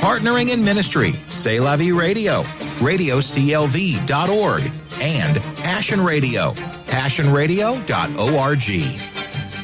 Partnering in Ministry, C'est La Vie Radio, radioclv.org, and Passion Radio, passionradio.org.